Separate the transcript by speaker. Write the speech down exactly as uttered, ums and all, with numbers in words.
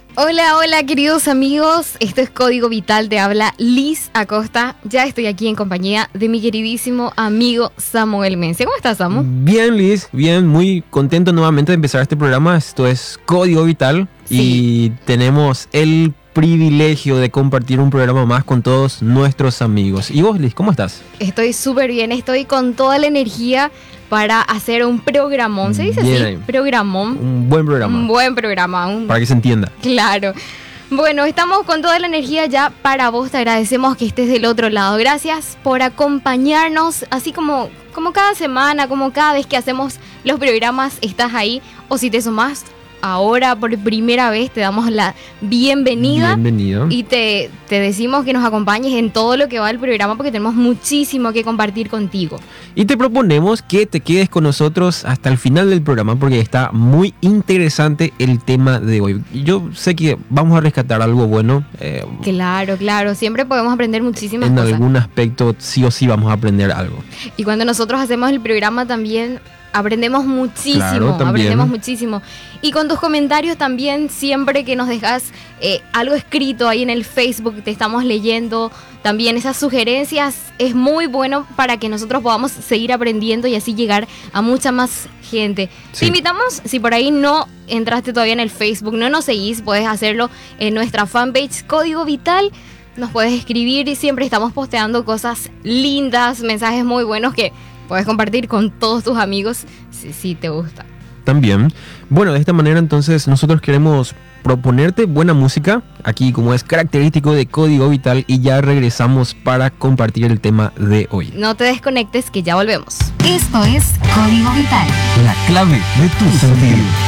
Speaker 1: Hola, hola queridos amigos, esto es Código Vital, te habla Liz Acosta. Ya estoy aquí en compañía de mi queridísimo amigo Samuel Mencia. ¿Cómo estás, Samu?
Speaker 2: Bien, Liz, bien, muy contento nuevamente de empezar este programa. Esto es Código Vital
Speaker 1: Sí.
Speaker 2: Y tenemos el privilegio de compartir un programa más con todos nuestros amigos. ¿Y vos, Liz, cómo estás?
Speaker 1: Estoy súper bien, estoy con toda la energía para hacer un programón, ¿se dice
Speaker 2: Bien
Speaker 1: así?
Speaker 2: ahí.
Speaker 1: Programón.
Speaker 2: Un buen programa,
Speaker 1: Un buen programa. Un...
Speaker 2: para que se entienda.
Speaker 1: Claro. Bueno, estamos con toda la energía ya para vos. Te agradecemos que estés del otro lado. Gracias por acompañarnos, así como, como cada semana, como cada vez que hacemos los programas, estás ahí. O si te sumás ahora por primera vez, te damos la bienvenida.
Speaker 2: Bienvenido.
Speaker 1: Y te, te decimos que nos acompañes en todo lo que va del programa porque tenemos muchísimo que compartir contigo.
Speaker 2: Y te proponemos que te quedes con nosotros hasta el final del programa porque está muy interesante el tema de hoy. Yo sé que vamos a rescatar algo bueno. Eh,
Speaker 1: Claro, claro. Siempre podemos aprender muchísimas
Speaker 2: en
Speaker 1: cosas.
Speaker 2: algún aspecto sí o sí vamos a aprender algo.
Speaker 1: Y cuando nosotros hacemos el programa también aprendemos muchísimo,
Speaker 2: Claro, también.
Speaker 1: aprendemos muchísimo. Y con tus comentarios también, siempre que nos dejas eh, algo escrito ahí en el Facebook, te estamos leyendo. También esas sugerencias es muy bueno para que nosotros podamos seguir aprendiendo y así llegar a mucha más gente.
Speaker 2: Sí.
Speaker 1: Te invitamos, si por ahí no entraste todavía en el Facebook, no nos seguís, puedes hacerlo en nuestra fanpage Código Vital. Nos puedes escribir y siempre estamos posteando cosas lindas, mensajes muy buenos que puedes compartir con todos tus amigos si, si te gusta.
Speaker 2: También. Bueno, de esta manera entonces nosotros queremos proponerte buena música, aquí como es característico de Código Vital, y ya regresamos para compartir el tema de hoy.
Speaker 1: No te desconectes que ya volvemos.
Speaker 3: Esto es Código Vital.
Speaker 4: La clave de tu sentido.